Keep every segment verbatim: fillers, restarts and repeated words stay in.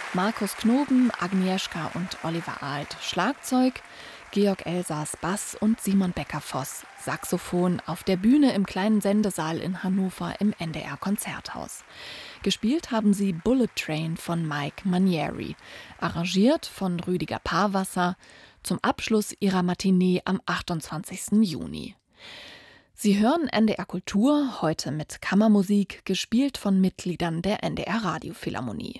Markus Knoben, Agnieszka und Oliver Alt Schlagzeug, Georg Elsass Bass und Simon Becker-Voss Saxophon auf der Bühne im kleinen Sendesaal in Hannover im N D R-Konzerthaus. Gespielt haben sie Bullet Train von Mike Manieri, arrangiert von Rüdiger Paarwasser, zum Abschluss ihrer Matinee am achtundzwanzigsten Juni. Sie hören N D R Kultur, heute mit Kammermusik, gespielt von Mitgliedern der N D R Radiophilharmonie.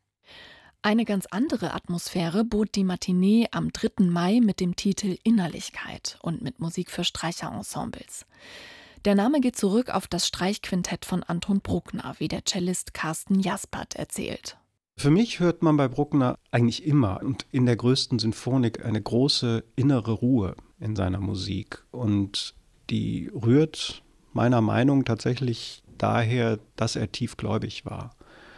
Eine ganz andere Atmosphäre bot die Matinee am dritten Mai mit dem Titel Innerlichkeit und mit Musik für Streicherensembles. Der Name geht zurück auf das Streichquintett von Anton Bruckner, wie der Cellist Carsten Jaspert erzählt. Für mich hört man bei Bruckner eigentlich immer und in der größten Sinfonik eine große innere Ruhe in seiner Musik. Und die rührt meiner Meinung nach tatsächlich daher, dass er tiefgläubig war.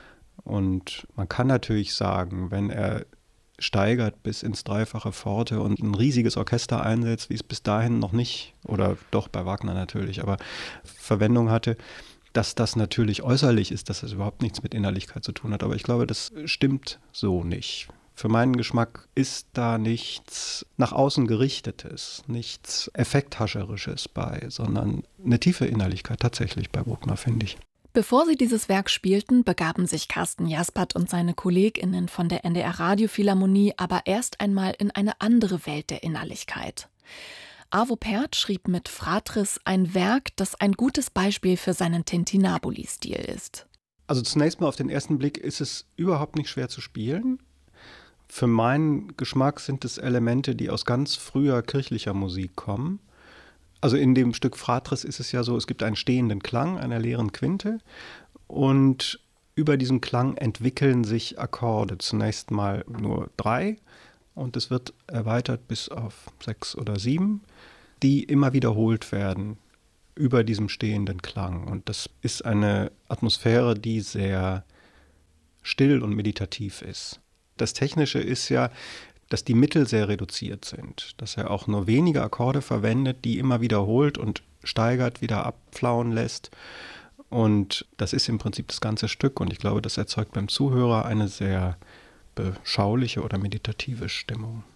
Und man kann natürlich sagen, wenn er steigert bis ins dreifache Forte und ein riesiges Orchester einsetzt, wie es bis dahin noch nicht, oder doch bei Wagner natürlich, aber Verwendung hatte, dass das natürlich äußerlich ist, dass das überhaupt nichts mit Innerlichkeit zu tun hat. Aber ich glaube, das stimmt so nicht. Für meinen Geschmack ist da nichts nach außen gerichtetes, nichts Effekthascherisches bei, sondern eine tiefe Innerlichkeit tatsächlich bei Bruckner, finde ich. Bevor sie dieses Werk spielten, begaben sich Carsten Jaspert und seine KollegInnen von der N D R Radiophilharmonie aber erst einmal in eine andere Welt der Innerlichkeit. Arvo Pärt schrieb mit Fratris ein Werk, das ein gutes Beispiel für seinen Tintinabuli-Stil ist. Also zunächst mal auf den ersten Blick ist es überhaupt nicht schwer zu spielen. Für meinen Geschmack sind es Elemente, die aus ganz früher kirchlicher Musik kommen. Also in dem Stück Fratris ist es ja so, es gibt einen stehenden Klang einer leeren Quinte und über diesen Klang entwickeln sich Akkorde. Zunächst mal nur drei und es wird erweitert bis auf sechs oder sieben, die immer wiederholt werden über diesem stehenden Klang. Und das ist eine Atmosphäre, die sehr still und meditativ ist. Das Technische ist ja, dass die Mittel sehr reduziert sind, dass er auch nur wenige Akkorde verwendet, die immer wiederholt und steigert, wieder abflauen lässt. Und das ist im Prinzip das ganze Stück. Und ich glaube, das erzeugt beim Zuhörer eine sehr beschauliche oder meditative Stimmung.